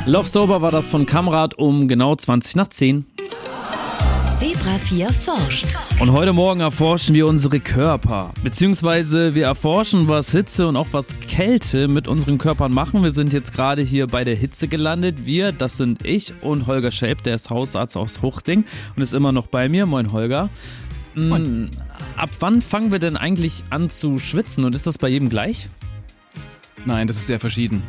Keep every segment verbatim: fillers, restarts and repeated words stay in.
Love Sober war das von Kamrat um genau zwanzig nach zehn. Zebra vier forscht. Und heute Morgen erforschen wir unsere Körper. Beziehungsweise wir erforschen, was Hitze und auch was Kälte mit unseren Körpern machen. Wir sind jetzt gerade hier bei der Hitze gelandet. Wir, das sind ich und Holger Schelp, der ist Hausarzt aus Huchting und ist immer noch bei mir. Moin Holger. Moin. Ab wann fangen wir denn eigentlich an zu schwitzen und ist das bei jedem gleich? Nein, das ist sehr verschieden.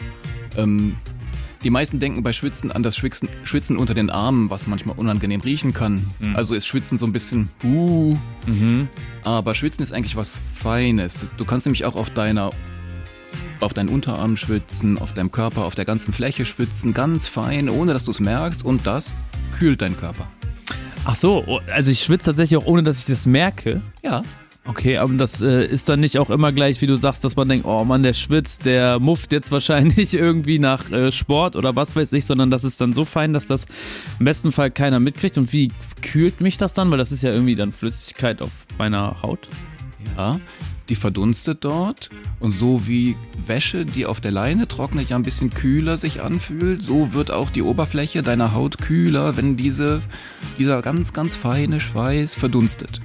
Ähm... Die meisten denken bei Schwitzen an das Schwitzen, Schwitzen unter den Armen, was manchmal unangenehm riechen kann. Mhm. Also ist Schwitzen so ein bisschen uh. Mhm. Aber Schwitzen ist eigentlich was Feines. Du kannst nämlich auch auf deiner, auf deinen Unterarm schwitzen, auf deinem Körper, auf der ganzen Fläche schwitzen, ganz fein, ohne dass du es merkst, und das kühlt deinen Körper. Ach so, also ich schwitze tatsächlich auch ohne, dass ich das merke? Ja. Okay, aber das äh, ist dann nicht auch immer gleich, wie du sagst, dass man denkt, oh Mann, der schwitzt, der mufft jetzt wahrscheinlich irgendwie nach äh, Sport oder was weiß ich, sondern das ist dann so fein, dass das im besten Fall keiner mitkriegt. Und wie kühlt mich das dann? Weil das ist ja irgendwie dann Flüssigkeit auf meiner Haut. Ja, die verdunstet dort, und so wie Wäsche, die auf der Leine trocknet, ja ein bisschen kühler sich anfühlt, so wird auch die Oberfläche deiner Haut kühler, wenn diese, dieser ganz, ganz feine Schweiß verdunstet.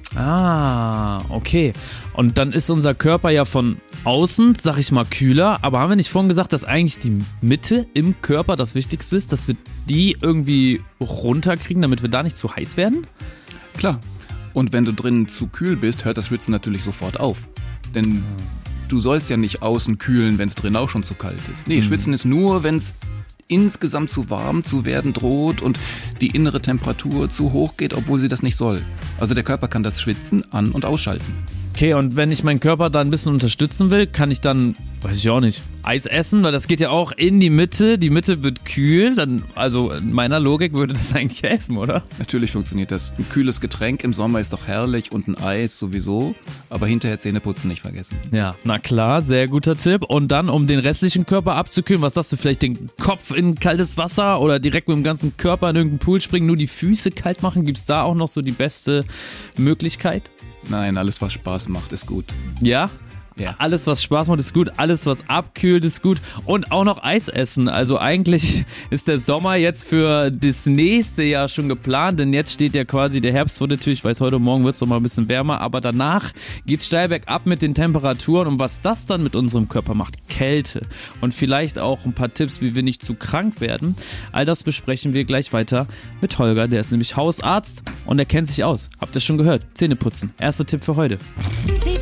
Ah, okay. Und dann ist unser Körper ja von außen, sag ich mal, kühler, aber haben wir nicht vorhin gesagt, dass eigentlich die Mitte im Körper das Wichtigste ist, dass wir die irgendwie runterkriegen, damit wir da nicht zu heiß werden? Klar. Und wenn du drinnen zu kühl bist, hört das Schwitzen natürlich sofort auf. Denn du sollst ja nicht außen kühlen, wenn es drin auch schon zu kalt ist. Nee, mhm. Schwitzen ist nur, wenn es insgesamt zu warm zu werden droht und die innere Temperatur zu hoch geht, obwohl sie das nicht soll. Also der Körper kann das Schwitzen an- und ausschalten. Okay, und wenn ich meinen Körper da ein bisschen unterstützen will, kann ich dann, weiß ich auch nicht, Eis essen? Weil das geht ja auch in die Mitte, die Mitte wird kühl, dann, also in meiner Logik würde das eigentlich helfen, oder? Natürlich funktioniert das. Ein kühles Getränk im Sommer ist doch herrlich und ein Eis sowieso, aber hinterher Zähneputzen nicht vergessen. Ja, na klar, sehr guter Tipp. Und dann, um den restlichen Körper abzukühlen, was sagst du, vielleicht den Kopf in kaltes Wasser oder direkt mit dem ganzen Körper in irgendeinen Pool springen, nur die Füße kalt machen? Gibt's da auch noch so die beste Möglichkeit? Nein, alles was Spaß macht ist gut. Ja? Ja. Alles, was Spaß macht, ist gut. Alles, was abkühlt, ist gut. Und auch noch Eis essen. Also eigentlich ist der Sommer jetzt für das nächste Jahr schon geplant, denn jetzt steht ja quasi der Herbst vor der Tür. Ich weiß, heute Morgen wird es noch mal ein bisschen wärmer, aber danach geht's steil bergab mit den Temperaturen. Und was das dann mit unserem Körper macht, Kälte. Und vielleicht auch ein paar Tipps, wie wir nicht zu krank werden. All das besprechen wir gleich weiter mit Holger. Der ist nämlich Hausarzt und er kennt sich aus. Habt ihr schon gehört? Zähneputzen. Erster Tipp für heute.